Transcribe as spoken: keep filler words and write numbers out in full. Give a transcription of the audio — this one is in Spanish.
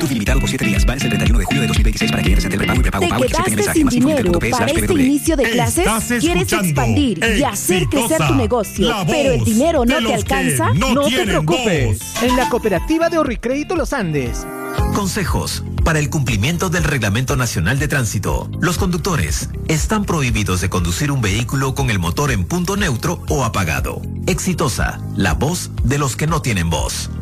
Plus ilimitado por siete días. Vence el treinta y uno de julio de dos mil veintiséis para clientes en prepago y prepago ¿Te pago que acepten el quedaste mensaje. sin Más dinero info en para punto p este slash inicio de clases? ¿Quieres expandir y hacer crecer tu negocio, pero el dinero no te alcanza? No, No te tienen preocupes. voz. En la cooperativa de Ahorricrédito Los Andes. Consejos para el cumplimiento del Reglamento Nacional de Tránsito. Los conductores están prohibidos de conducir un vehículo con el motor en punto neutro o apagado. Exitosa, la voz de los que no tienen voz.